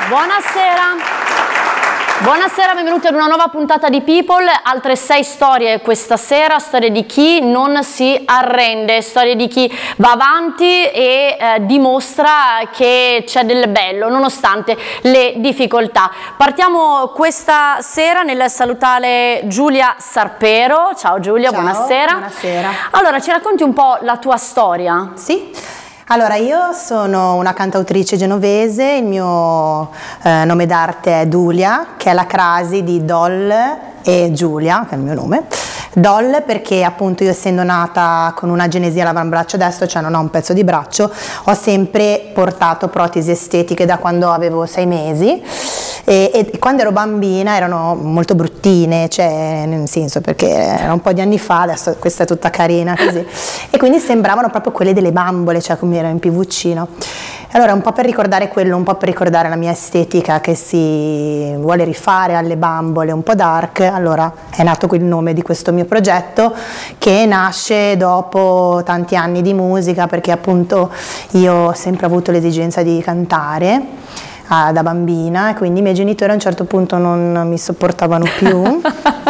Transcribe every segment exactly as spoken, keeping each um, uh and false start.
Buonasera. Buonasera, benvenuti ad una nuova puntata di People, altre sei storie questa sera, storie di chi non si arrende, storie di chi va avanti e eh, dimostra che c'è del bello nonostante le difficoltà. Partiamo questa sera nel salutare Giulia Sarpero. Ciao Giulia, Ciao, buonasera. Buonasera. Allora, ci racconti un po' la tua storia? Sì. Allora, io sono una cantautrice genovese, il mio eh, nome d'arte è Dulia, che è la crasi di Doll e Giulia, che è il mio nome. Doll perché appunto io, essendo nata con una genesia all'avambraccio destro, cioè non ho un pezzo di braccio, ho sempre portato protesi estetiche da quando avevo sei mesi e, e quando ero bambina erano molto bruttine, cioè nel senso, perché era un po' di anni fa, adesso questa è tutta carina così, e quindi sembravano proprio quelle delle bambole, cioè come era in P V C, no? Allora, un po' per ricordare quello, un po' per ricordare la mia estetica che si vuole rifare alle bambole, un po' dark, allora è nato il nome di questo mio progetto, che nasce dopo tanti anni di musica, perché appunto io ho sempre avuto l'esigenza di cantare ah, da bambina, e quindi i miei genitori a un certo punto non mi sopportavano più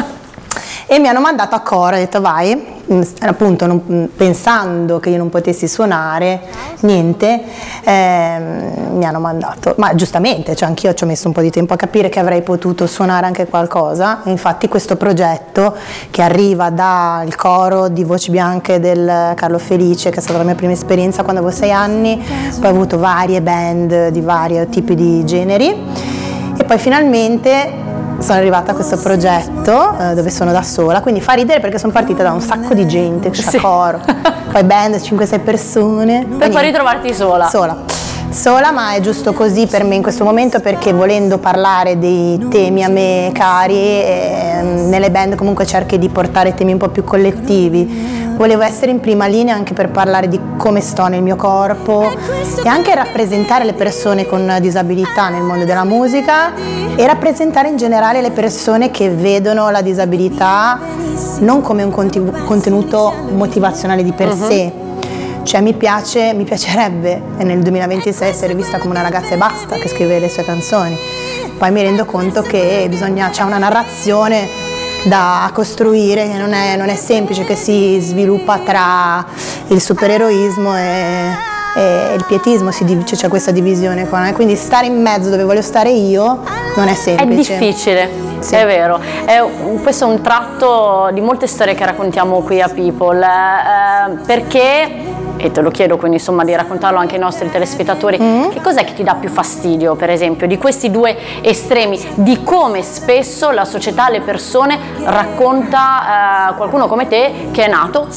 e mi hanno mandato a coro, ho detto vai, appunto non, pensando che io non potessi suonare niente, ehm, mi hanno mandato, ma giustamente, cioè anch'io ci ho messo un po' di tempo a capire che avrei potuto suonare anche qualcosa, e infatti questo progetto che arriva dal coro di Voci Bianche del Carlo Felice, che è stata la mia prima esperienza quando avevo sei anni, poi ho avuto varie band di vari tipi di generi e poi finalmente sono arrivata a questo progetto eh, dove sono da sola, quindi fa ridere perché sono partita da un sacco di gente, sì. Coro, poi band, cinque sei persone. Per poi ritrovarti sola. Sola. Sola, ma è giusto così per me in questo momento, perché volendo parlare dei temi a me cari, eh, nelle band comunque cerchi di portare temi un po' più collettivi. Volevo essere in prima linea anche per parlare di come sto nel mio corpo e anche rappresentare le persone con disabilità nel mondo della musica e rappresentare in generale le persone che vedono la disabilità non come un contenuto motivazionale di per sé. Cioè mi piace, mi piacerebbe nel duemilaventisei essere vista come una ragazza e basta che scrive le sue canzoni. Poi mi rendo conto che bisogna, c'è una narrazione da costruire che non è, non è semplice, che si sviluppa tra il supereroismo e, e il pietismo, si div- c'è questa divisione qua, eh? Quindi stare in mezzo dove voglio stare io non è semplice. È difficile, sì. È vero, è, questo è un tratto di molte storie che raccontiamo qui a People, eh, perché, e te lo chiedo quindi insomma di raccontarlo anche ai nostri telespettatori, mm. che cos'è che ti dà più fastidio per esempio di questi due estremi, di come spesso la società, le persone racconta eh, qualcuno come te che è nato